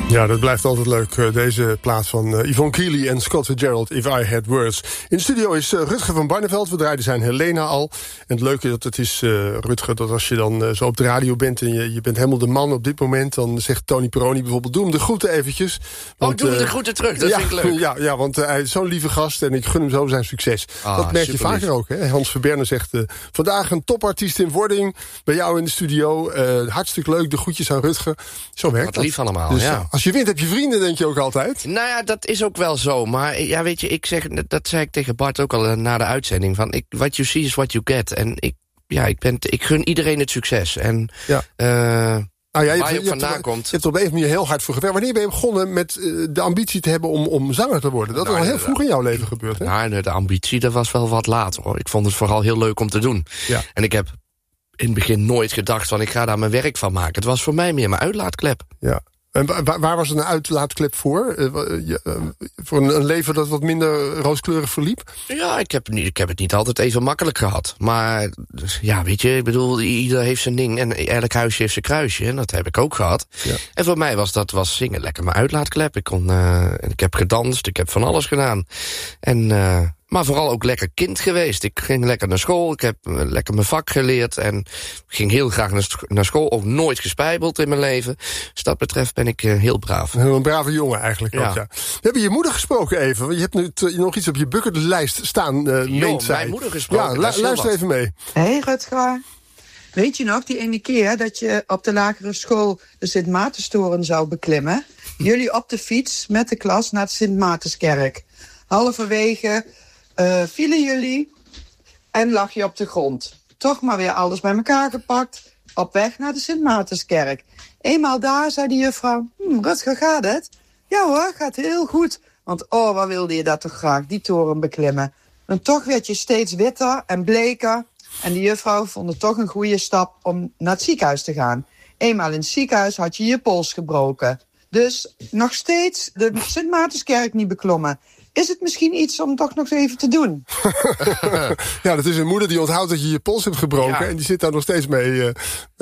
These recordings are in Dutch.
Ja, dat blijft altijd leuk, deze plaat van Yvonne Keely en Scott Fitzgerald, If I Had Words. In de studio is Rutger van Barneveld, we draaiden zijn Helena al. En het leuke dat het is, Rutger, dat als je dan zo op de radio bent en je bent helemaal de man op dit moment, dan zegt Tony Peroni bijvoorbeeld, doe hem de groeten eventjes. Want, doe hem de groeten terug, dat vind ik leuk. Ja, want hij is zo'n lieve gast en ik gun hem zo zijn succes. Dat merk je vaker ook, hè? Hans Verberne zegt, vandaag een topartiest in wording bij jou in de studio. Hartstikke leuk, de groetjes aan Rutger. Zo werkt dat. Wat lief allemaal, dus, ja. Als je wint, heb je vrienden, denk je ook altijd? Nou ja, dat is ook wel zo. Maar ja, weet je, dat zei ik tegen Bart ook al na de uitzending. Van, what you see is what you get. En ik gun iedereen het succes. En waar je ook vandaan komt. Je hebt er op een manier heel hard voor gewerkt. Wanneer ben je begonnen met de ambitie te hebben om zanger te worden? Dat is al heel vroeg in jouw leven gebeurd, hè? Nou, de ambitie, dat was wel wat later, hoor. Ik vond het vooral heel leuk om te doen. Ja. En ik heb in het begin nooit gedacht van, ik ga daar mijn werk van maken. Het was voor mij meer mijn uitlaatklep. Ja. En waar was het een uitlaatklep voor? Voor een leven dat wat minder rooskleurig verliep? Ja, ik heb het niet altijd even makkelijk gehad. Maar ja, weet je, ik bedoel, ieder heeft zijn ding. En elk huisje heeft zijn kruisje. En dat heb ik ook gehad. Ja. En voor mij was zingen lekker mijn uitlaatklep. Ik heb gedanst, ik heb van alles gedaan. Maar vooral ook lekker kind geweest. Ik ging lekker naar school, ik heb lekker mijn vak geleerd... en ging heel graag naar school, ook nooit gespijbeld in mijn leven. Dus dat betreft ben ik heel braaf. Een brave jongen eigenlijk ook, ja. We hebben je moeder gesproken even, want je hebt nu nog iets op je bucketlijst staan, meent zij. Mijn moeder gesproken. Ja, luister even mee. Hey Rutger, weet je nog die ene keer dat je op de lagere school de Sint Maartenstoren zou beklimmen? Jullie op de fiets met de klas naar de Sint Maartenskerk. Halverwege vielen jullie en lag je op de grond. Toch maar weer alles bij elkaar gepakt, op weg naar de Sint Maartenskerk. Eenmaal daar zei de juffrouw, Rutger, gaat het? Ja hoor, gaat heel goed. Want wat wilde je dat toch graag, die toren beklimmen. En toch werd je steeds witter en bleker. En de juffrouw vond het toch een goede stap om naar het ziekenhuis te gaan. Eenmaal in het ziekenhuis had je je pols gebroken. Dus nog steeds de Sint Maartenskerk niet beklommen. Is het misschien iets om toch nog even te doen? Ja, dat is een moeder die onthoudt dat je je pols hebt gebroken. Ja. En die zit daar nog steeds mee.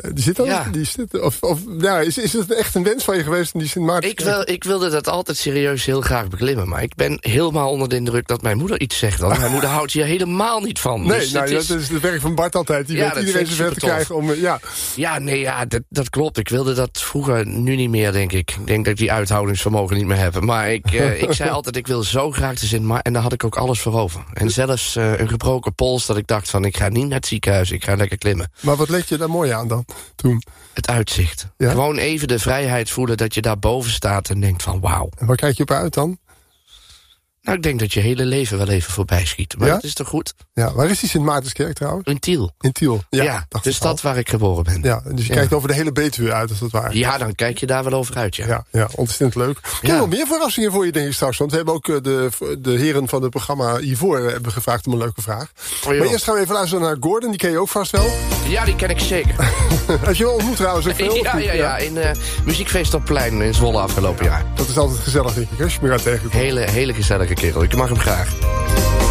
Is het echt een wens van je geweest in die Sint Maarten? Ik wilde dat altijd serieus heel graag beklimmen. Maar ik ben helemaal onder de indruk dat mijn moeder iets zegt. Want mijn moeder houdt hier helemaal niet van. Nee, dus dat is het werk van Bart altijd. Die weet iedereen zover te krijgen om... Dat klopt. Ik wilde dat vroeger, nu niet meer, denk ik. Ik denk dat ik die uithoudingsvermogen niet meer heb. Maar ik zei altijd, ik wil zo graag te Sint Maarten. En daar had ik ook alles voor over. En zelfs een gebroken pols dat ik dacht van, ik ga niet naar het ziekenhuis. Ik ga lekker klimmen. Maar wat leed je daar mooi aan dan, toen? Het uitzicht. Ja? Gewoon even de vrijheid voelen dat je daar boven staat en denkt van wauw. En waar kijk je op uit dan? Nou, ik denk dat je hele leven wel even voorbij schiet. Maar dat is toch goed? Ja, waar is die Sint Maartenskerk trouwens? In Tiel. In Tiel, ja de stad waar ik geboren ben. Ja, dus je kijkt over de hele Betuwe uit, als dat waar. Ja, dan kijk je daar wel over uit, ja, ontzettend leuk. Ik heb nog meer verrassingen voor je, denk ik straks. Want we hebben ook de heren van het programma Ivoor hebben gevraagd om een leuke vraag. Maar eerst gaan we even luisteren naar Gordon, die ken je ook vast wel. Ja, die ken ik zeker. Heb je wel ontmoet trouwens? Ja, in Muziekfeest op Plein in Zwolle afgelopen jaar. Dat is altijd gezellig, denk ik, als je me gaat tegenkomen. Hele gezellige kerel, ik mag hem graag.